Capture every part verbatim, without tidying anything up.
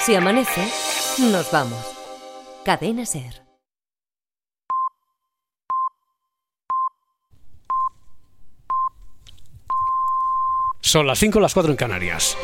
Si amanece, nos vamos. Cadena SER. Son las cinco, las cuatro en Canarias.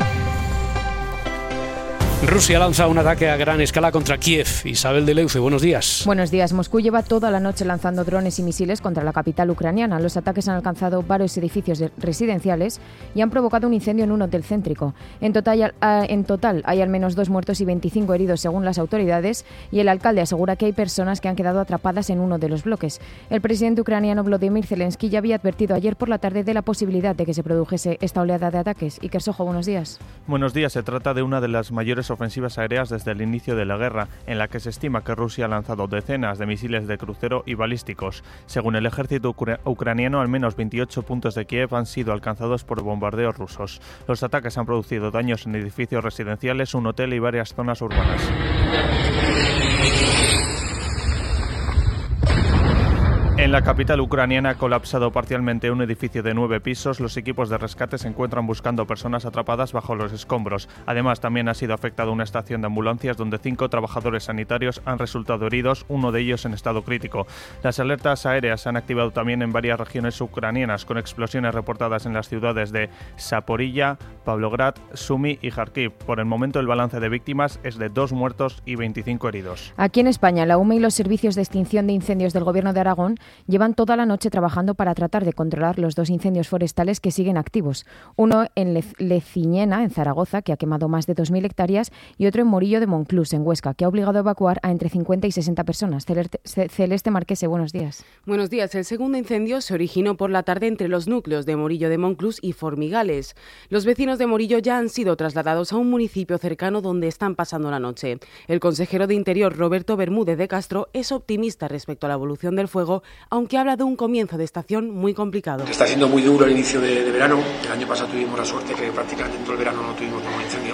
Rusia lanza un ataque a gran escala contra Kiev. Isabel de Leuce, buenos días. Buenos días. Moscú lleva toda la noche lanzando drones y misiles contra la capital ucraniana. Los ataques han alcanzado varios edificios residenciales y han provocado un incendio en un hotel céntrico. En total, en total hay al menos dos muertos y veinticinco heridos según las autoridades, y el alcalde asegura que hay personas que han quedado atrapadas en uno de los bloques. El presidente ucraniano Volodymyr Zelensky ya había advertido ayer por la tarde de la posibilidad de que se produjese esta oleada de ataques. Iker Sojo, buenos días. Buenos días. Se trata de una de las mayores ofensivas aéreas desde el inicio de la guerra, en la que se estima que Rusia ha lanzado decenas de misiles de crucero y balísticos. Según el ejército ucra- ucraniano, al menos veintiocho puntos de Kiev han sido alcanzados por bombardeos rusos. Los ataques han producido daños en edificios residenciales, un hotel y varias zonas urbanas. En la capital ucraniana ha colapsado parcialmente un edificio de nueve pisos. Los equipos de rescate se encuentran buscando personas atrapadas bajo los escombros. Además, también ha sido afectada una estación de ambulancias donde cinco trabajadores sanitarios han resultado heridos, uno de ellos en estado crítico. Las alertas aéreas se han activado también en varias regiones ucranianas, con explosiones reportadas en las ciudades de Zaporilla, Pavlograd, Sumy y Kharkiv. Por el momento, el balance de víctimas es de dos muertos y veinticinco heridos. Aquí en España, la U M E y los servicios de extinción de incendios del Gobierno de Aragón llevan toda la noche trabajando para tratar de controlar los dos incendios forestales que siguen activos. Uno en Le- Leciñena, en Zaragoza, que ha quemado más de dos mil hectáreas, y otro en Morillo de Monclús, en Huesca, que ha obligado a evacuar a entre cincuenta y sesenta personas. Celeste, Celeste Marquese, buenos días. Buenos días. El segundo incendio se originó por la tarde entre los núcleos de Morillo de Monclús y Formigales. Los vecinos de Morillo ya han sido trasladados a un municipio cercano donde están pasando la noche. El consejero de Interior, Roberto Bermúdez de Castro, es optimista respecto a la evolución del fuego, aunque habla de un comienzo de estación muy complicado. Está siendo muy duro el inicio de, de verano. El año pasado tuvimos la suerte que prácticamente en todo el verano no tuvimos ningún incendio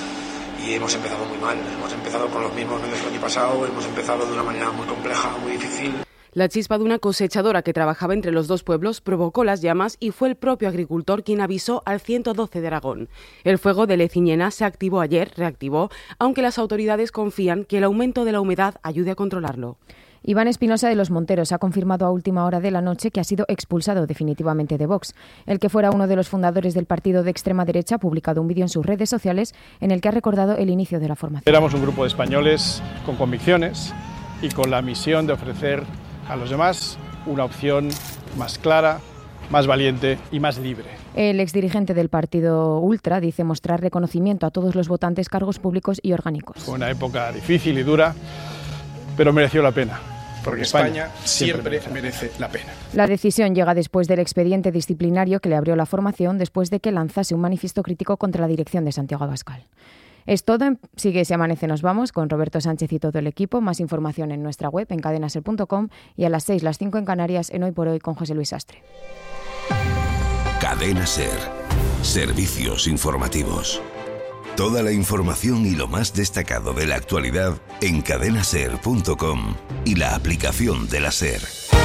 y hemos empezado muy mal. Hemos empezado con los mismos medios que el año pasado, hemos empezado de una manera muy compleja, muy difícil. La chispa de una cosechadora que trabajaba entre los dos pueblos provocó las llamas y fue el propio agricultor quien avisó al ciento doce de Aragón. El fuego de Leciñena se activó ayer, reactivó, aunque las autoridades confían que el aumento de la humedad ayude a controlarlo. Iván Espinosa de los Monteros ha confirmado a última hora de la noche que ha sido expulsado definitivamente de Vox. El que fuera uno de los fundadores del partido de extrema derecha ha publicado un vídeo en sus redes sociales en el que ha recordado el inicio de la formación. Éramos un grupo de españoles con convicciones y con la misión de ofrecer a los demás una opción más clara, más valiente y más libre. El exdirigente del partido Ultra dice mostrar reconocimiento a todos los votantes, cargos públicos y orgánicos. Fue una época difícil y dura, pero mereció la pena. Porque España siempre merece la pena. La decisión llega después del expediente disciplinario que le abrió la formación después de que lanzase un manifiesto crítico contra la dirección de Santiago Abascal. Es todo. Sigue Si Amanece Nos Vamos con Roberto Sánchez y todo el equipo. Más información en nuestra web en cadena ser punto com y a las seis, las cinco en Canarias en Hoy por Hoy con José Luis Sastre. Cadena SER. Servicios informativos. Toda la información y lo más destacado de la actualidad en cadena ser punto com y la aplicación de la SER.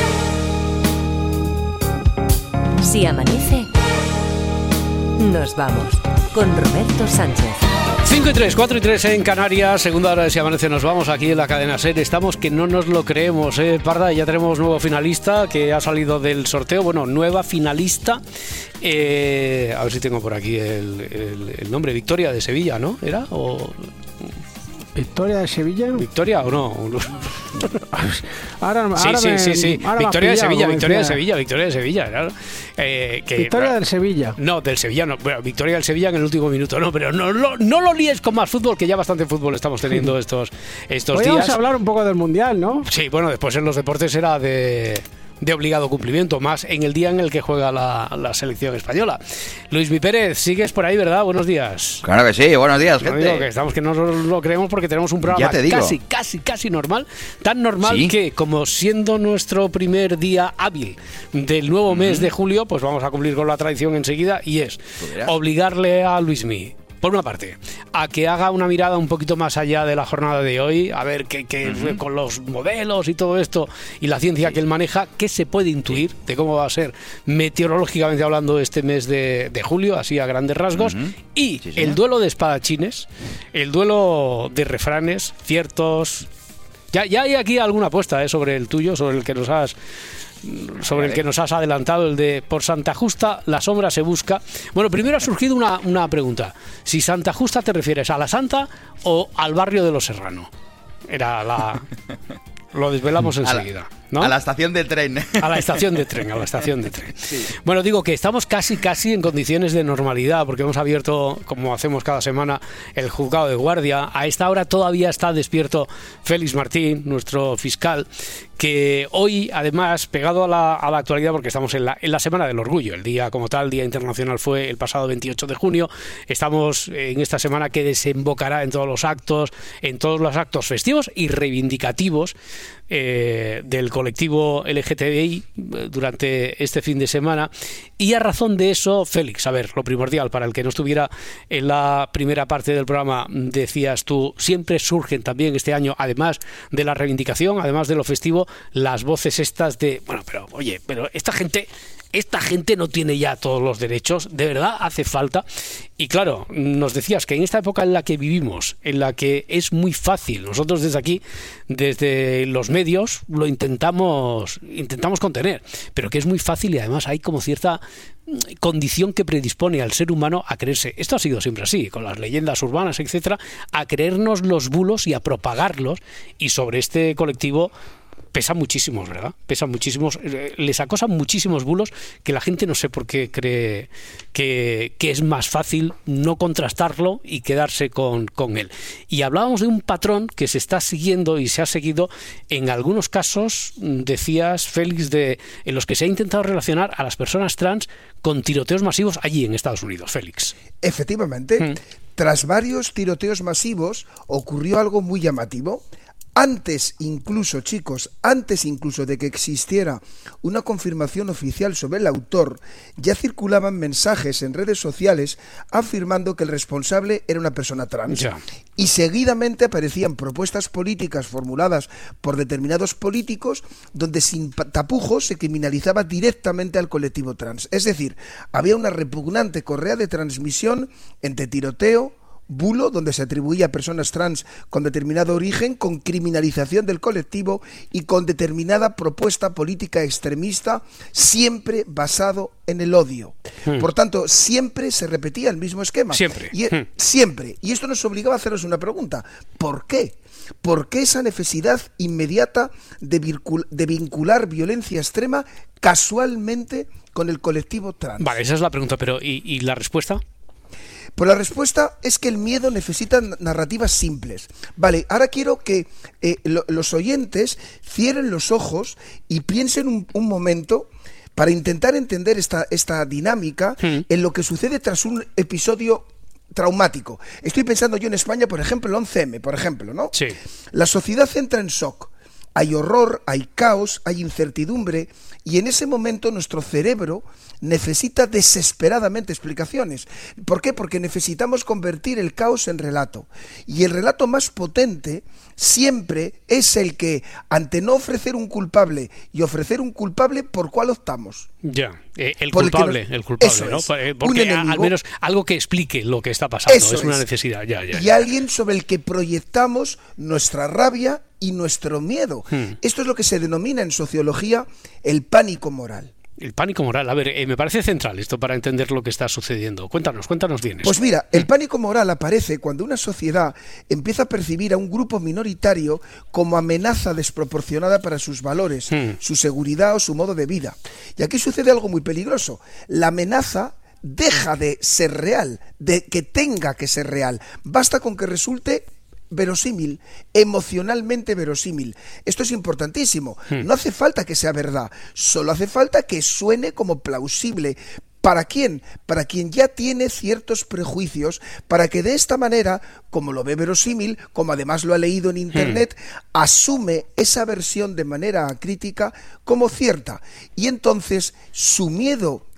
Si amanece, nos vamos con Roberto Sánchez. cinco y tres, cuatro y tres en Canarias, segunda hora de Si Amanece Nos Vamos aquí en la cadena SER. Estamos que no nos lo creemos, ¿eh? Parda, ya tenemos nuevo finalista que ha salido del sorteo. Bueno, nueva finalista. Eh, a ver si tengo por aquí el, el, el nombre. Victoria de Sevilla, ¿no? ¿Era? O... ¿Victoria de Sevilla? ¿Victoria o no? ahora, ahora sí, sí, me, sí, sí. Ahora Victoria de pillado, Sevilla, Victoria decía. de Sevilla, Victoria de Sevilla. Claro. Eh, que, Victoria del Sevilla. No, del Sevilla no. Bueno, Victoria del Sevilla en el último minuto, no, pero no, no, no lo líes con más fútbol, que ya bastante fútbol estamos teniendo estos, estos días. Podríamos hablar un poco del Mundial, ¿no? Sí, bueno, después en los deportes era de... de obligado cumplimiento, más en el día en el que juega la, la selección española. Luis Mi Pérez, sigues por ahí, ¿verdad? Buenos días. Claro que sí, buenos días, no gente. Digo que estamos que no lo creemos porque tenemos un programa casi, casi, casi normal, tan normal ¿Sí? que como siendo nuestro primer día hábil del nuevo mes uh-huh. de julio, pues vamos a cumplir con la tradición enseguida y es obligarle a Luismi por una parte, a que haga una mirada un poquito más allá de la jornada de hoy, a ver que, que uh-huh. con los modelos y todo esto y la ciencia sí. que él maneja, qué se puede intuir de cómo va a ser meteorológicamente hablando este mes de, de julio, así a grandes rasgos, uh-huh. y sí, el duelo de espadachines, el duelo de refranes ciertos. Ya, ya hay aquí alguna apuesta ¿eh? sobre el tuyo, sobre el que nos has sobre el que nos has adelantado, el de por Santa Justa la sombra se busca. Bueno, primero ha surgido una, una pregunta. Si Santa Justa te refieres a la Santa o al barrio de los Serrano. Era la... Lo desvelamos enseguida, ¿no? A la estación de tren. A la estación de tren, a la estación de tren. Sí. Bueno, digo que estamos casi, casi en condiciones de normalidad, porque hemos abierto, como hacemos cada semana, el juzgado de guardia. A esta hora todavía está despierto Félix Martín, nuestro fiscal, que hoy, además, pegado a la, a la actualidad, porque estamos en la, en la Semana del Orgullo, el día como tal, Día Internacional fue el pasado veintiocho de junio, estamos en esta semana que desembocará en todos los actos, en todos los actos festivos y reivindicativos eh, del colectivo L G T B I durante este fin de semana. Y a razón de eso, Félix, a ver, lo primordial, para el que no estuviera en la primera parte del programa, decías tú, siempre surgen también este año, además de la reivindicación, además de lo festivo, las voces estas de, bueno, pero oye, pero esta gente... Esta gente no tiene ya todos los derechos, de verdad hace falta. Y claro, nos decías que en esta época en la que vivimos, en la que es muy fácil, nosotros desde aquí, desde los medios, lo intentamos, intentamos contener, pero que es muy fácil y además hay como cierta condición que predispone al ser humano a creerse, esto ha sido siempre así, con las leyendas urbanas, etcétera, a creernos los bulos y a propagarlos, y sobre este colectivo pesan muchísimos, ¿verdad? Pesan muchísimos, les acosan muchísimos bulos que la gente no sé por qué cree que, que es más fácil no contrastarlo y quedarse con, con él. Y hablábamos de un patrón que se está siguiendo y se ha seguido en algunos casos, decías, Félix, de, en los que se ha intentado relacionar a las personas trans con tiroteos masivos allí en Estados Unidos. Félix. Efectivamente, hmm. tras varios tiroteos masivos ocurrió algo muy llamativo. Antes incluso, chicos, antes incluso de que existiera una confirmación oficial sobre el autor, ya circulaban mensajes en redes sociales afirmando que el responsable era una persona trans. Ya. Y seguidamente aparecían propuestas políticas formuladas por determinados políticos donde sin tapujos se criminalizaba directamente al colectivo trans. Es decir, había una repugnante correa de transmisión entre tiroteo, bulo, donde se atribuía a personas trans con determinado origen, con criminalización del colectivo y con determinada propuesta política extremista, siempre basado en el odio. Hmm. Por tanto, siempre se repetía el mismo esquema. Siempre. Y, hmm. Siempre. Y esto nos obligaba a hacernos una pregunta. ¿Por qué? ¿Por qué esa necesidad inmediata de, vincul- de vincular violencia extrema casualmente con el colectivo trans? Vale, esa es la pregunta, pero ¿y, y la respuesta? Pues la respuesta es que el miedo necesita narrativas simples. Vale, ahora quiero que eh, lo, los oyentes cierren los ojos y piensen un, un momento para intentar entender esta, esta dinámica mm. en lo que sucede tras un episodio traumático. Estoy pensando yo en España, por ejemplo, el once eme, por ejemplo, ¿no? Sí. La sociedad entra en shock. Hay horror, hay caos, hay incertidumbre, y en ese momento nuestro cerebro necesita desesperadamente explicaciones. ¿Por qué? Porque necesitamos convertir el caos en relato. Y el relato más potente siempre es el que, ante no ofrecer un culpable y ofrecer un culpable, ¿por cuál optamos? Ya, eh, el culpable, el, nos... el culpable, ¿no? Es, porque enemigo, al menos algo que explique lo que está pasando, es, es una necesidad. Ya, ya, y ya. alguien sobre el que proyectamos nuestra rabia y nuestro miedo. Hmm. Esto es lo que se denomina en sociología el pánico moral. El pánico moral, a ver, eh, me parece central esto para entender lo que está sucediendo. Cuéntanos, cuéntanos bien. Pues mira, el pánico moral aparece cuando una sociedad empieza a percibir a un grupo minoritario como amenaza desproporcionada para sus valores, hmm. su seguridad o su modo de vida. Y aquí sucede algo muy peligroso. La amenaza deja de ser real, de que tenga que ser real. Basta con que resulte verosímil, emocionalmente verosímil. Esto es importantísimo. Hmm. No hace falta que sea verdad, solo hace falta que suene como plausible. ¿Para quién? Para quien ya tiene ciertos prejuicios, para que de esta manera, como lo ve verosímil, como además lo ha leído en internet, hmm. asume esa versión de manera crítica como cierta. Y entonces su miedo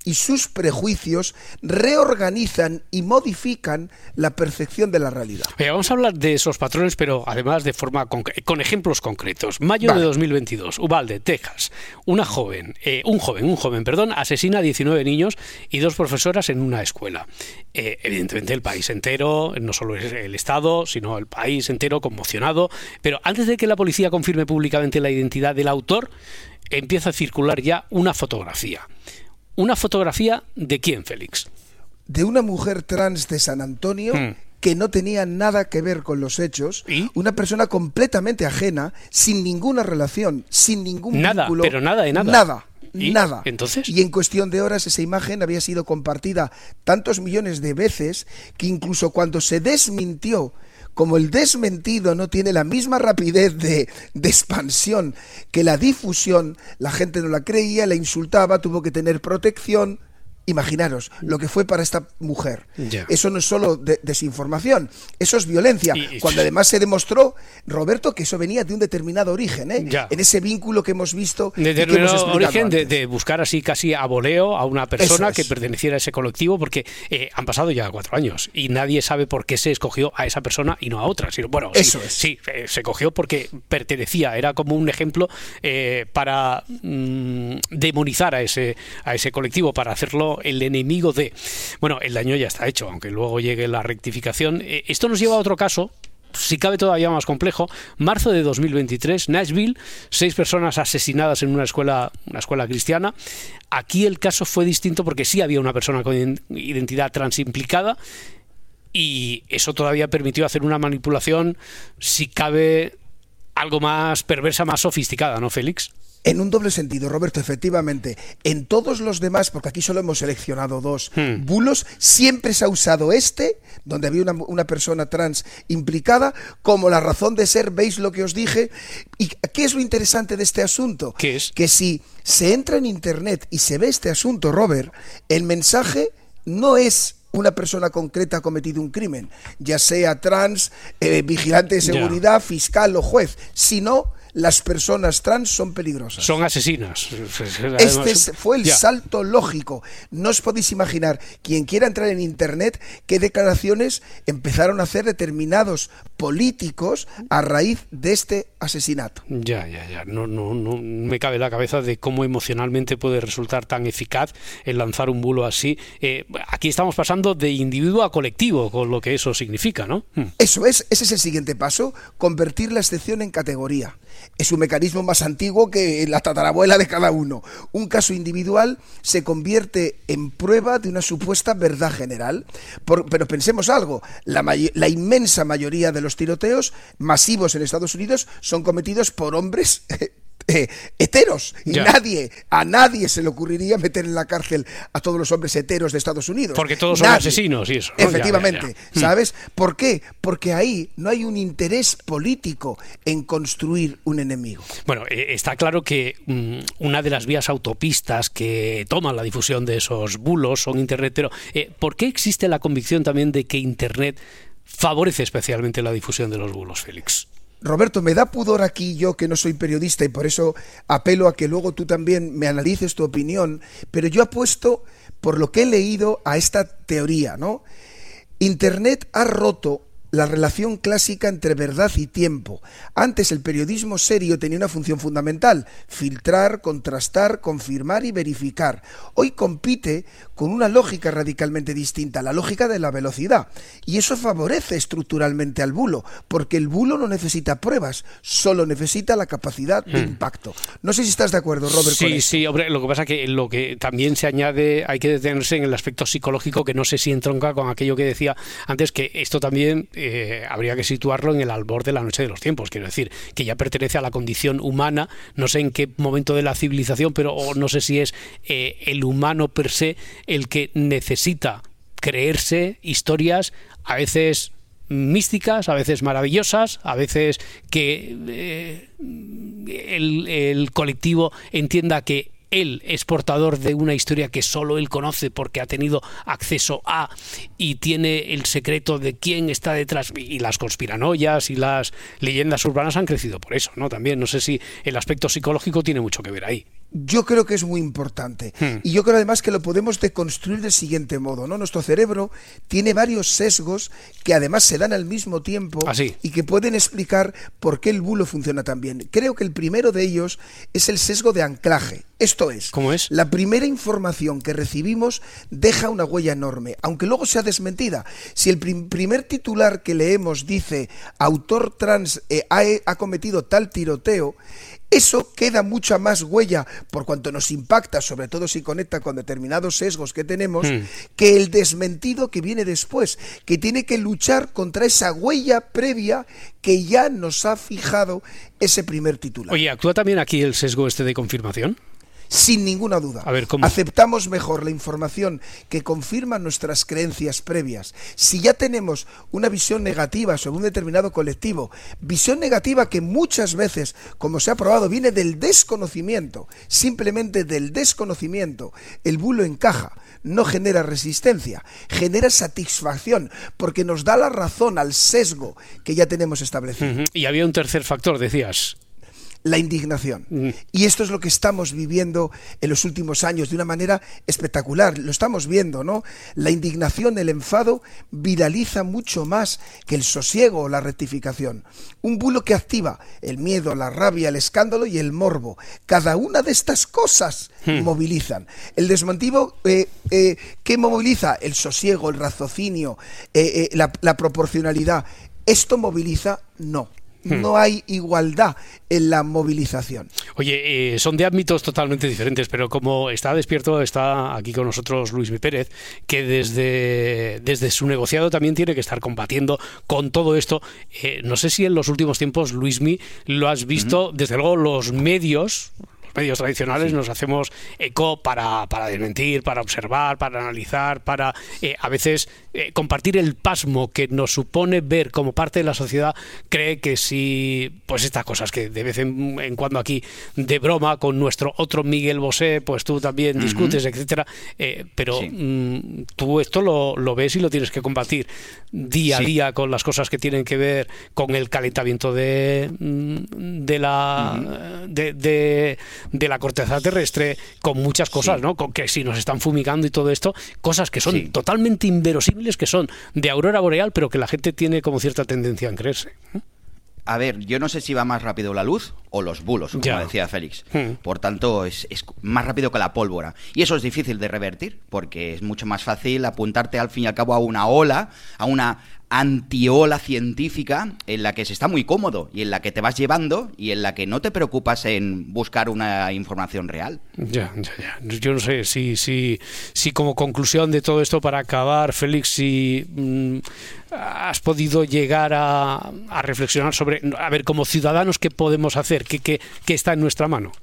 y sus prejuicios reorganizan y modifican la percepción de la realidad. Oye, vamos a hablar de esos patrones, pero además de forma con, con ejemplos concretos. Mayo vale. de dos mil veintidós, Uvalde, Texas. Una joven, eh, un joven, un joven, perdón, asesina a diecinueve niños y dos profesoras en una escuela. Eh, evidentemente el país entero, no solo el Estado, sino el país entero conmocionado. Pero antes de que la policía confirme públicamente la identidad del autor, empieza a circular ya una fotografía. ¿Una fotografía de quién, Félix? De una mujer trans de San Antonio mm. que no tenía nada que ver con los hechos, ¿y? Una persona completamente ajena, sin ninguna relación, sin ningún nada, vínculo. Pero nada de nada. Nada. ¿Y? Nada. ¿Entonces? Y en cuestión de horas esa imagen había sido compartida tantos millones de veces que incluso cuando se desmintió, como el desmentido no tiene la misma rapidez de, de expansión que la difusión, la gente no la creía, la insultaba, tuvo que tener protección. Imaginaros lo que fue para esta mujer. Ya. Eso no es solo de, desinformación, eso es violencia. Y, Cuando además se demostró, Roberto, que eso venía de un determinado origen, ¿eh? En ese vínculo que hemos visto. De determinado origen de, de buscar así casi a voleo a una persona es. que perteneciera a ese colectivo, porque eh, han pasado ya cuatro años y nadie sabe por qué se escogió a esa persona y no a otra. Sino, bueno, eso sí, es. sí eh, se cogió porque pertenecía, era como un ejemplo eh, para mm, demonizar a ese, a ese colectivo, para hacerlo el enemigo de... Bueno, el daño ya está hecho, aunque luego llegue la rectificación. Eh, esto nos lleva a otro caso, si cabe todavía más complejo. Marzo de dos mil veintitrés, Nashville, seis personas asesinadas en una escuela, una escuela cristiana. Aquí el caso fue distinto porque sí había una persona con identidad trans implicada y eso todavía permitió hacer una manipulación, si cabe, algo más perversa, más sofisticada, ¿no, Félix? En un doble sentido, Roberto, efectivamente. En todos los demás, porque aquí solo hemos seleccionado dos hmm. bulos, siempre se ha usado este, donde había una, una persona trans implicada, como la razón de ser. ¿Veis lo que os dije? ¿Y qué es lo interesante de este asunto? ¿Qué es? Que si se entra en Internet y se ve este asunto, Robert, el mensaje no es una persona concreta ha cometido un crimen, ya sea trans, eh, vigilante de seguridad, yeah. fiscal o juez, sino las personas trans son peligrosas. Son asesinas. Este fue el yeah. salto lógico. No os podéis imaginar, quien quiera entrar en Internet, qué declaraciones empezaron a hacer determinados políticos a raíz de este asesinato. Ya, ya, ya. No, no, no me cabe la cabeza de cómo emocionalmente puede resultar tan eficaz el lanzar un bulo así. Eh, aquí estamos pasando de individuo a colectivo, con lo que eso significa, ¿no? Hmm. Eso es, ese es el siguiente paso, convertir la excepción en categoría. Es un mecanismo más antiguo que la tatarabuela de cada uno. Un caso individual se convierte en prueba de una supuesta verdad general. Por, pero pensemos algo, la, may- la inmensa mayoría de los tiroteos masivos en Estados Unidos son cometidos por hombres Eh, heteros y ya. nadie a nadie se le ocurriría meter en la cárcel a todos los hombres heteros de Estados Unidos, porque todos nadie. son asesinos y eso, ¿no? Efectivamente, ya, ya, ya. ¿sabes? ¿Por qué? Porque ahí no hay un interés político en construir un enemigo. Bueno, eh, está claro que um, una de las vías autopistas que toman la difusión de esos bulos son Internet, pero eh, ¿por qué existe la convicción también de que Internet favorece especialmente la difusión de los bulos, Félix? Roberto, me da pudor aquí yo que no soy periodista y por eso apelo a que luego tú también me analices tu opinión, pero yo apuesto por lo que he leído a esta teoría, ¿no? Internet ha roto la relación clásica entre verdad y tiempo. Antes el periodismo serio tenía una función fundamental: filtrar, contrastar, confirmar y verificar. Hoy compite con una lógica radicalmente distinta, la lógica de la velocidad. Y eso favorece estructuralmente al bulo, porque el bulo no necesita pruebas, solo necesita la capacidad de hmm. impacto. No sé si estás de acuerdo, Robert. Sí, con esto. sí, hombre, lo que pasa es que lo que también se añade, hay que detenerse en el aspecto psicológico, que no sé si entronca con aquello que decía antes, que esto también Eh, habría que situarlo en el albor de la noche de los tiempos, quiero decir, que ya pertenece a la condición humana, no sé en qué momento de la civilización, pero o no sé si es eh, el humano per se el que necesita creerse historias a veces místicas, a veces maravillosas, a veces que eh, el, el colectivo entienda que él es portador de una historia que solo él conoce porque ha tenido acceso a y tiene el secreto de quién está detrás, y las conspiranoias y las leyendas urbanas han crecido por eso, ¿no? También no sé si el aspecto psicológico tiene mucho que ver ahí. yo creo que es muy importante. Hmm. Y yo creo además que lo podemos deconstruir del siguiente modo, ¿no? Nuestro cerebro tiene varios sesgos que además se dan al mismo tiempo Así. y que pueden explicar por qué el bulo funciona tan bien. Creo que el primero de ellos es el sesgo de anclaje. Esto es, ¿Cómo es? La primera información que recibimos deja una huella enorme, aunque luego sea desmentida. Si el prim- primer titular que leemos dice autor trans eh, ha, ha cometido tal tiroteo, eso queda mucha más huella por cuanto nos impacta, sobre todo si conecta con determinados sesgos que tenemos, Hmm. que el desmentido que viene después, que tiene que luchar contra esa huella previa que ya nos ha fijado ese primer titular. Oye, ¿actúa también aquí el sesgo este de confirmación? Sin ninguna duda. A ver, ¿cómo? Aceptamos mejor la información que confirma nuestras creencias previas. Si ya tenemos una visión negativa sobre un determinado colectivo, visión negativa que muchas veces, como se ha probado, viene del desconocimiento, simplemente del desconocimiento, el bulo encaja, no genera resistencia, genera satisfacción, porque nos da la razón al sesgo que ya tenemos establecido. Uh-huh. Y había un tercer factor, decías. La indignación. Mm. Y esto es lo que estamos viviendo en los últimos años de una manera espectacular. Lo estamos viendo, ¿no? La indignación, el enfado, viraliza mucho más que el sosiego o la rectificación. Un bulo que activa el miedo, la rabia, el escándalo y el morbo. Cada una de estas cosas Hmm. movilizan. El desmentido, eh, eh, ¿qué moviliza? El sosiego, el raciocinio, eh, eh, la, la proporcionalidad. ¿Esto moviliza? No. No hay igualdad en la movilización. Oye, eh, son de ámbitos totalmente diferentes, pero como está despierto, está aquí con nosotros Luismi Pérez, que desde, desde su negociado también tiene que estar combatiendo con todo esto. Eh, no sé si en los últimos tiempos, Luismi, lo has visto, uh-huh. Desde luego los medios... medios tradicionales sí. Nos hacemos eco para, para desmentir, para observar, para analizar, para eh, a veces eh, compartir el pasmo que nos supone ver como parte de la sociedad. Cree que si, pues estas cosas que de vez en, en cuando aquí de broma con nuestro otro Miguel Bosé, pues tú también uh-huh. discutes, etcétera, eh, pero sí. mmm, tú esto lo, lo ves y lo tienes que combatir día sí. a día con las cosas que tienen que ver con el calentamiento de, de la uh-huh. de, de de la corteza terrestre, con muchas cosas, sí. ¿no? Con que si nos están fumigando y todo esto, cosas que son sí. totalmente inverosímiles, que son de aurora boreal, pero que la gente tiene como cierta tendencia a creerse. A ver, yo no sé si va más rápido la luz o los bulos, como ya. decía Félix. Hmm. Por tanto, es, es más rápido que la pólvora. Y eso es difícil de revertir, porque es mucho más fácil apuntarte al fin y al cabo a una ola, a una antiola científica en la que se está muy cómodo y en la que te vas llevando y en la que no te preocupas en buscar una información real. Ya, ya, ya. Yo no sé si, si, si como conclusión de todo esto, para acabar, Félix, si mmm, has podido llegar a, a reflexionar sobre, a ver, como ciudadanos, ¿qué podemos hacer? ¿Qué, qué, qué está en nuestra mano?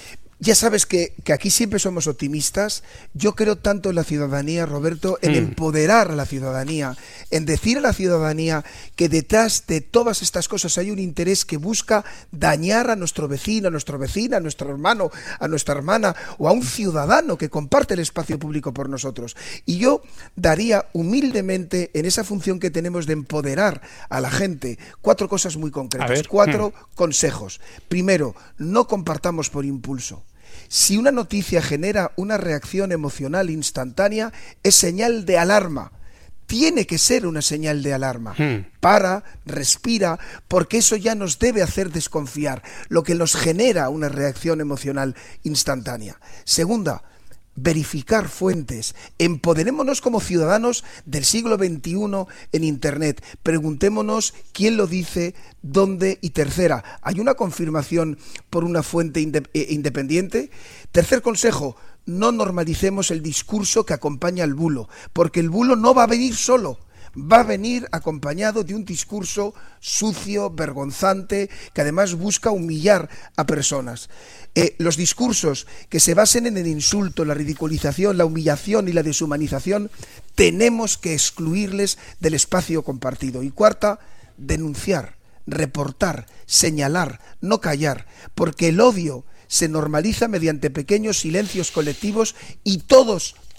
Ya sabes que, que aquí siempre somos optimistas. Yo creo tanto en la ciudadanía, Roberto, en mm. empoderar a la ciudadanía, en decir a la ciudadanía que detrás de todas estas cosas hay un interés que busca dañar a nuestro vecino, a nuestra vecina, a nuestro hermano, a nuestra hermana o a un ciudadano que comparte el espacio público por nosotros. Y yo daría humildemente, en esa función que tenemos de empoderar a la gente, cuatro cosas muy concretas, cuatro mm. consejos. Primero, no compartamos por impulso. Si una noticia genera una reacción emocional instantánea, es señal de alarma. Tiene que ser una señal de alarma. Hmm. Para, respira, porque eso ya nos debe hacer desconfiar, lo que nos genera una reacción emocional instantánea. Segunda, verificar fuentes. Empoderémonos como ciudadanos del siglo veintiuno en Internet. Preguntémonos quién lo dice, dónde. Y tercera, ¿hay una confirmación por una fuente inde- independiente? Tercer consejo, no normalicemos el discurso que acompaña al bulo, porque el bulo no va a venir solo. Va a venir acompañado de un discurso sucio, vergonzante, que además busca humillar a personas. Eh, los discursos que se basen en el insulto, la ridiculización, la humillación y la deshumanización, tenemos que excluirles del espacio compartido. Y cuarta, denunciar, reportar, señalar, no callar, porque el odio se normaliza mediante pequeños silencios colectivos y todos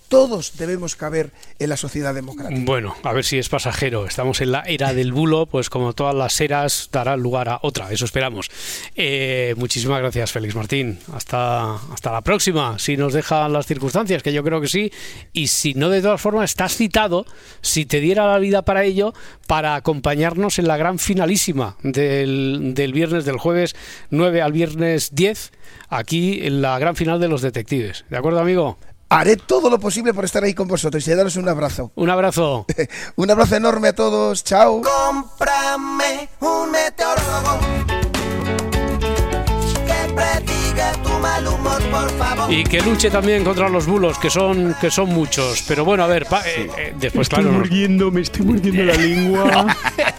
todos debemos caber en la sociedad democrática. Bueno, a ver si es pasajero. Estamos en la era del bulo, pues como todas las eras dará lugar a otra, eso esperamos. Eh, muchísimas gracias, Félix Martín. Hasta, hasta la próxima, si nos dejan las circunstancias, que yo creo que sí. Y si no, de todas formas, estás citado, si te diera la vida para ello, para acompañarnos en la gran finalísima del, del viernes, del jueves nueve al viernes diez, aquí en la gran final de los detectives. ¿De acuerdo, amigo? Haré todo lo posible por estar ahí con vosotros y daros un abrazo. Un abrazo. Un abrazo enorme a todos. Chao. Cómprame un meteorólogo que prediga tu mal humor, por favor. Y que luche también contra los bulos, que son que son muchos. Pero bueno, a ver, pa, eh, eh, después estoy claro. mordiendo, me estoy mordiendo la lengua.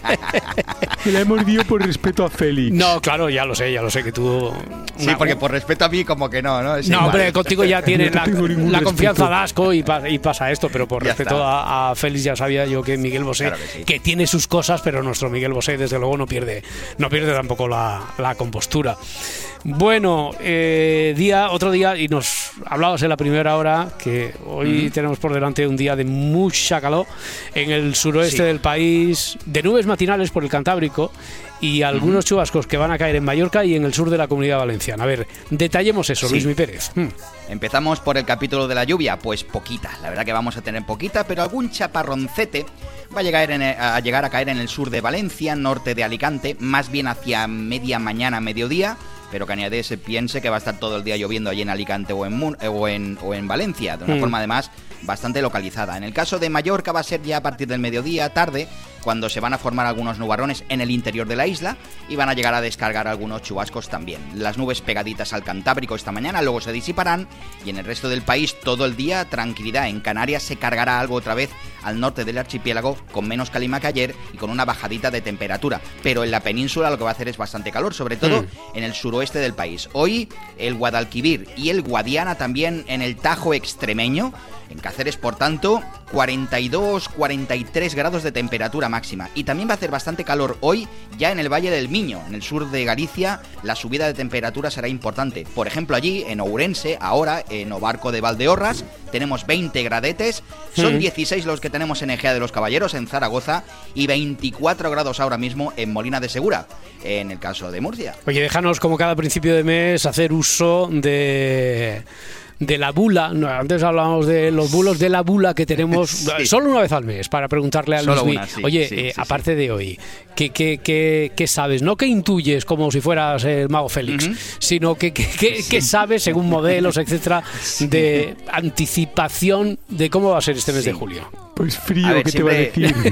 Me la he mordido por respeto a Félix. No, claro, ya lo sé, ya lo sé que tú... Sí, una, porque por respeto a mí como que no, ¿no? Es no, igual. hombre, contigo ya tienes la, la confianza de asco y, pa, y pasa esto, pero por ya respeto a, a Félix ya sabía yo que Miguel Bosé, claro que, sí. que tiene sus cosas, pero nuestro Miguel Bosé desde luego no pierde, no pierde tampoco la, la compostura. Bueno, eh, día, otro día, y nos hablabas en la primera hora que hoy mm. tenemos por delante un día de mucha calor en el suroeste sí. del país, de nubes matinales por el Cantábrico y algunos mm. chubascos que van a caer en Mallorca y en el sur de la Comunidad Valenciana. A ver, detallemos eso, sí. Luismi Pérez. Mm. Empezamos por el capítulo de la lluvia, pues poquita, la verdad que vamos a tener poquita, pero algún chaparroncete va a llegar, en el, a llegar a caer en el sur de Valencia, norte de Alicante, más bien hacia media mañana, mediodía, pero que añade se piense que va a estar todo el día lloviendo allí en Alicante o en, Mun, o en, o en Valencia, de una mm. forma además bastante localizada. En el caso de Mallorca va a ser ya a partir del mediodía, tarde, cuando se van a formar algunos nubarrones en el interior de la isla y van a llegar a descargar algunos chubascos también. Las nubes pegaditas al Cantábrico esta mañana, luego se disiparán y en el resto del país todo el día tranquilidad. En Canarias se cargará algo otra vez al norte del archipiélago con menos calima que ayer y con una bajadita de temperatura, pero en la península lo que va a hacer es bastante calor, sobre todo mm. en el suroeste del país. Hoy el Guadalquivir y el Guadiana también en el Tajo extremeño. En Cáceres, por tanto, cuarenta y dos, cuarenta y tres grados de temperatura máxima. Y también va a hacer bastante calor hoy ya en el Valle del Miño, en el sur de Galicia. La subida de temperatura será importante. Por ejemplo, allí en Ourense, ahora en Obarco de Valdeorras, tenemos veinte gradetes. Son dieciséis los que tenemos en Ejea de los Caballeros, en Zaragoza, y veinticuatro grados ahora mismo en Molina de Segura, en el caso de Murcia. Oye, déjanos como cada principio de mes hacer uso de... de la bula, no, antes hablábamos de los bulos de la bula que tenemos sí. solo una vez al mes para preguntarle a Luismi, sí, oye, sí, eh, sí, aparte sí. de hoy, ¿qué, qué, qué, qué sabes? No que intuyes como si fueras el mago Félix, uh-huh. sino que, que, que, sí. que sabes según modelos, etcétera, sí. de anticipación de cómo va a ser este mes sí. de julio. Pues frío, ver, ¿qué siempre... te va a decir?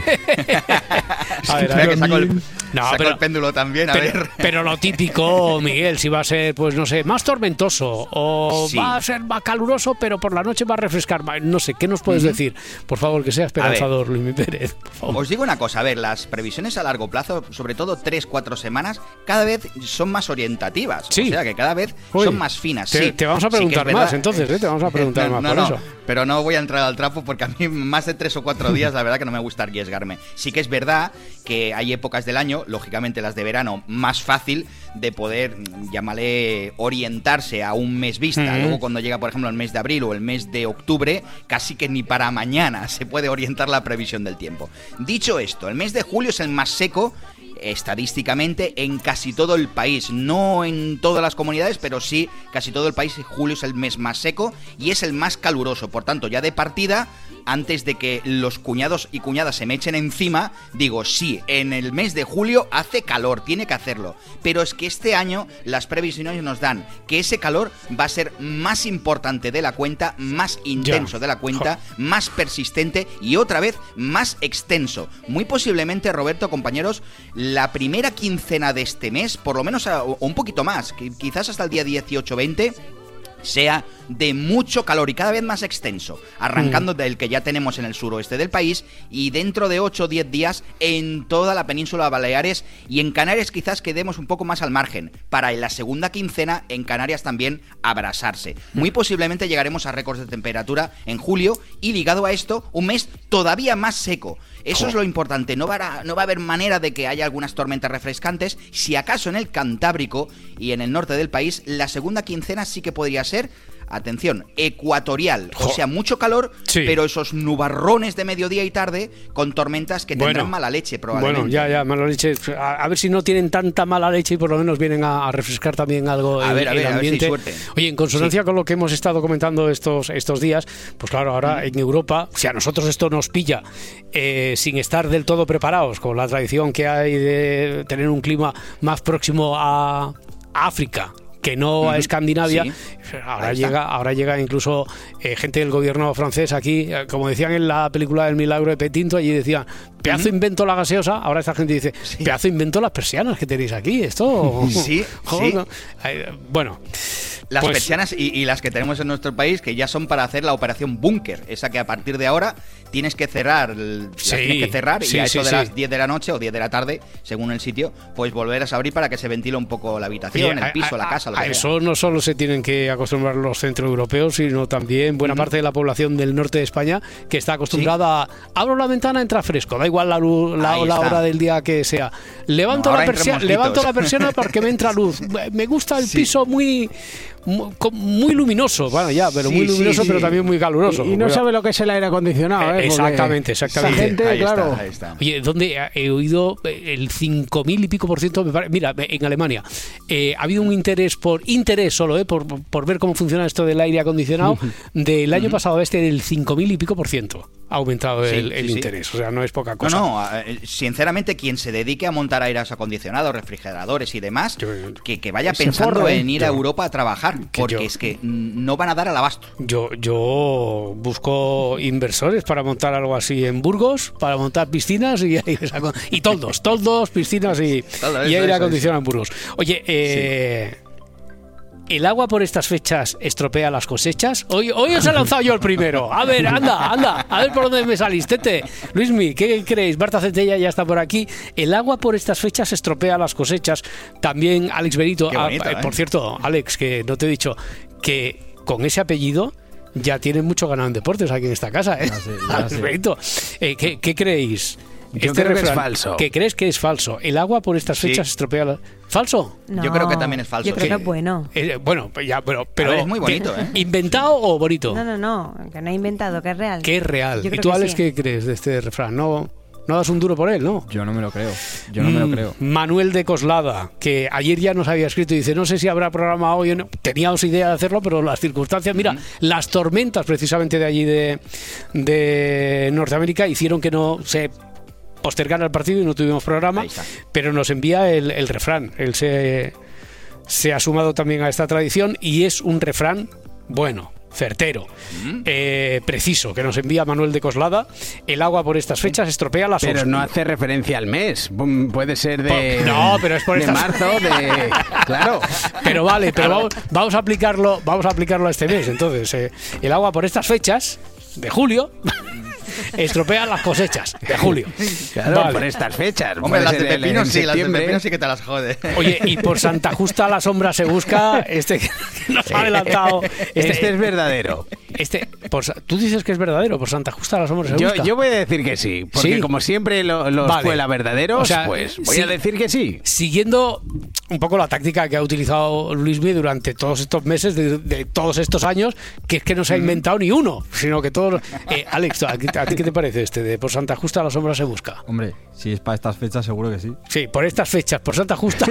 a ver, a ver, que saco el, no, saco pero, el péndulo también, a pero, ver. Pero lo típico, Miguel, si va a ser, pues no sé, más tormentoso o sí. va a ser más caluroso, pero por la noche va a refrescar. No sé, ¿qué nos puedes uh-huh. decir? Por favor, que sea esperanzador, Luismi Pérez. Por favor. Os digo una cosa, a ver, las previsiones a largo plazo, sobre todo tres, cuatro semanas, cada vez son más orientativas. Sí. O sea, que cada vez Uy, son más finas. Te, sí. te vamos a preguntar sí más, entonces, ¿eh? Te vamos a preguntar no, más no, por no, eso. Pero no voy a entrar al trapo porque a mí más de tres o cuatro días la verdad que no me gusta arriesgarme. Sí que es verdad que hay épocas del año, lógicamente las de verano, más fácil de poder, llámale, orientarse a un mes vista. Uh-huh. Luego cuando llega, por ejemplo, el mes de abril o el mes de octubre, casi que ni para mañana se puede orientar la previsión del tiempo. Dicho esto, el mes de julio es el más seco estadísticamente en casi todo el país, no en todas las comunidades, pero sí casi todo el país. Julio es el mes más seco y es el más caluroso, por tanto ya de partida, antes de que los cuñados y cuñadas se me echen encima, digo, sí, en el mes de julio hace calor, tiene que hacerlo, pero es que este año las previsiones nos dan que ese calor va a ser más importante de la cuenta, más intenso ya. de la cuenta, más persistente y otra vez más extenso. Muy posiblemente, Roberto, compañeros, la primera quincena de este mes, por lo menos a, o un poquito más, quizás hasta el día dieciocho veinte, sea de mucho calor y cada vez más extenso, arrancando mm. del que ya tenemos en el suroeste del país y dentro de ocho o diez días en toda la península de Baleares, y en Canarias quizás quedemos un poco más al margen, para en la segunda quincena en Canarias también abrasarse. Muy posiblemente llegaremos a récords de temperatura en julio y, ligado a esto, un mes todavía más seco. Eso Joder. es lo importante, no va, a, no va a haber manera de que haya algunas tormentas refrescantes. Si acaso en el Cantábrico y en el norte del país, la segunda quincena sí que podría ser atención, ecuatorial, jo. o sea, mucho calor, sí. pero esos nubarrones de mediodía y tarde con tormentas que tendrán bueno, mala leche probablemente. Bueno, ya, ya, mala leche. A, a ver si no tienen tanta mala leche y por lo menos vienen a, a refrescar también algo a el, ver, a ver, el ambiente. A ver si hay suerte. Oye, en consonancia sí. con lo que hemos estado comentando estos, estos días, pues claro, ahora mm. en Europa, si a nosotros esto nos pilla eh, sin estar del todo preparados, con la tradición que hay de tener un clima más próximo a, a África, que no uh-huh. a Escandinavia, sí. ahora llega ahora llega incluso eh, gente del gobierno francés aquí, eh, como decían en la película del milagro de Petinto, allí decían, pedazo uh-huh. invento la gaseosa, ahora esta gente dice, sí. pedazo invento las persianas que tenéis aquí, esto... Sí, joder, sí. No. Eh, bueno... Las pues, persianas y, y las que tenemos en nuestro país, que ya son para hacer la operación búnker, esa que a partir de ahora tienes que cerrar, sí, las tienes que cerrar sí, y a eso sí, de sí. las diez de la noche o diez de la tarde, según el sitio, pues volver a abrir para que se ventile un poco la habitación, Oye, el piso, a, la casa, lo a que eso sea. No solo se tienen que acostumbrar los centroeuropeos, sino también buena uh-huh. parte de la población del norte de España que está acostumbrada sí. a abro la ventana, entra fresco, da igual la luz, la, la hora del día que sea. Levanto no, la persiana, levanto la persiana porque me entra luz. Me gusta el sí. piso muy Muy, muy luminoso, bueno ya, pero sí, muy luminoso, sí, sí. pero también muy caluroso. Y, y no sabe lo que es el aire acondicionado, ¿eh? Exactamente, exactamente. Esa gente, ahí claro. Está, ahí está. Oye, ¿dónde he oído el cinco mil y pico por ciento? Mira, en Alemania eh, ha habido un interés por interés solo, eh, por, por ver cómo funciona esto del aire acondicionado del año pasado a este del cinco mil y pico por ciento. Ha aumentado sí, el, el sí, interés, sí. o sea, no es poca cosa. No, no, sinceramente, quien se dedique a montar aires acondicionados, refrigeradores y demás, yo, que, que vaya pensando forro, en ir yo, a Europa a trabajar, porque yo, es que no van a dar al abasto. Yo, yo busco inversores para montar algo así en Burgos, para montar piscinas y, y toldos, toldos, piscinas y, Todo y aire eso, acondicionado eso. en Burgos. Oye, eh... Sí. ¿El agua por estas fechas estropea las cosechas? Hoy, hoy os he lanzado yo el primero. A ver, anda, anda, a ver por dónde me salís, Tete. Luismi, ¿qué creéis? Marta Centella ya está por aquí. ¿El agua por estas fechas estropea las cosechas? También Alex Benito. Bonito, ah, ¿eh? Por cierto, Alex, que no te he dicho que con ese apellido ya tienen mucho ganado en deportes aquí en esta casa, ¿eh? Ya sé, ya Alex sé. Benito. Eh, ¿qué, ¿Qué creéis? Yo este creo refrán, que es falso. ¿Qué crees que es falso? ¿El agua por estas fechas sí. estropea la... ¿Falso? No, yo creo que también es falso. Yo creo que es bueno. Eh, bueno, ya, bueno, pero... Ver, es muy bonito, ¿eh? ¿Inventado o bonito? No, no, no, que no he inventado, que es real. Que es real. ¿Y tú, Alex, sí. qué crees de este refrán? No... No das un duro por él, ¿no? Yo no me lo creo. Yo no mm, me lo creo. Manuel de Coslada, que ayer ya nos había escrito y dice, no sé si habrá programa hoy o no. Teníamos idea de hacerlo, pero las circunstancias, mira, mm. las tormentas precisamente de allí de, de Norteamérica hicieron que no se postergara el partido y no tuvimos programa, pero nos envía el, el refrán. Él se, se ha sumado también a esta tradición y es un refrán bueno, certero, mm. eh, preciso, que nos envía Manuel de Coslada. El agua por estas fechas estropea las Pero no hace referencia al mes. Puede ser de... Por, no, pero es por de estas... marzo, de... Claro. Pero vale, pero vamos, vamos a aplicarlo, vamos a aplicarlo a este mes. Entonces, eh, el agua por estas fechas de julio estropea las cosechas de julio. Claro, vale. Por estas fechas. Hombre, las de pepino sí, las de pepino sí que te las jode. Oye, y por Santa Justa la sombra se busca. Este que nos ha adelantado. Este, este es verdadero. Este, por, tú dices que es verdadero, por Santa Justa la sombra se yo, busca. Yo voy a decir que sí, porque ¿sí? como siempre lo, los vale. fuela verdaderos, o sea, pues voy sí, a decir que sí. Siguiendo un poco la táctica que ha utilizado Luismi durante todos estos meses, de, de todos estos años, que es que no se ha inventado mm. ni uno, sino que todos... Eh, Alex, ¿a, ¿a ti qué te parece este de por Santa Justa la sombra se busca? Hombre, si es para estas fechas seguro que sí. Sí, por estas fechas, por Santa Justa.